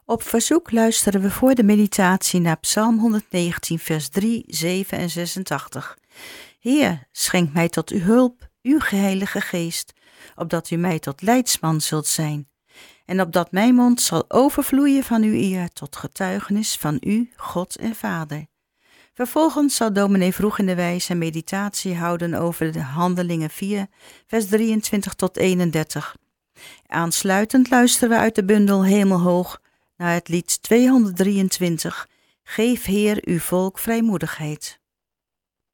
Op verzoek luisteren we voor de meditatie naar Psalm 119, vers 3, 7 en 86. Heer, schenk mij tot uw hulp, uw Heilige Geest, opdat u mij tot leidsman zult zijn, en opdat mijn mond zal overvloeien van uw eer tot getuigenis van u, God en Vader. Vervolgens zal dominee Vroeginderwijs een meditatie houden over de Handelingen 4, vers 23 tot 31. Aansluitend luisteren we uit de bundel Hemelhoog naar het lied 223, Geef Heer uw volk vrijmoedigheid.